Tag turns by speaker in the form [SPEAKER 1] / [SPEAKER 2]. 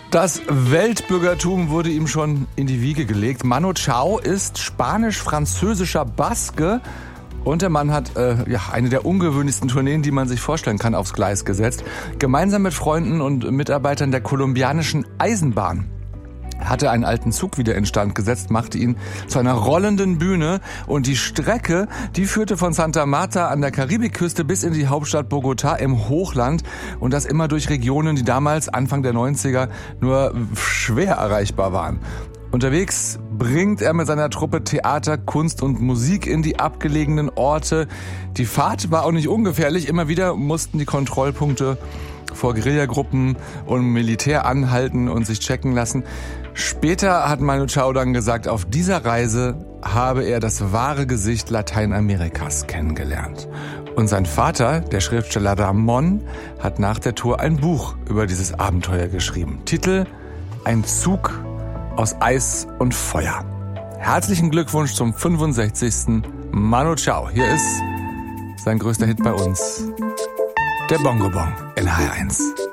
[SPEAKER 1] Das Weltbürgertum wurde ihm schon in die Wiege gelegt. Manu Chao ist spanisch-französischer Baske und der Mann hat eine der ungewöhnlichsten Tourneen, die man sich vorstellen kann, aufs Gleis gesetzt. Gemeinsam mit Freunden und Mitarbeitern der kolumbianischen Eisenbahn hatte er einen alten Zug wieder instand gesetzt, machte ihn zu einer rollenden Bühne und die Strecke, die führte von Santa Marta an der Karibikküste bis in die Hauptstadt Bogotá im Hochland und das immer durch Regionen, die damals Anfang der 90er nur schwer erreichbar waren. Unterwegs bringt er mit seiner Truppe Theater, Kunst und Musik in die abgelegenen Orte. Die Fahrt war auch nicht ungefährlich, immer wieder mussten die Kontrollpunkte vor Guerillagruppen und Militär anhalten und sich checken lassen. Später hat Manu Chao dann gesagt, auf dieser Reise habe er das wahre Gesicht Lateinamerikas kennengelernt. Und sein Vater, der Schriftsteller Ramon, hat nach der Tour ein Buch über dieses Abenteuer geschrieben. Titel: Ein Zug aus Eis und Feuer. Herzlichen Glückwunsch zum 65. Manu Chao. Hier ist sein größter Hit bei uns, der Bongo Bong in HR1.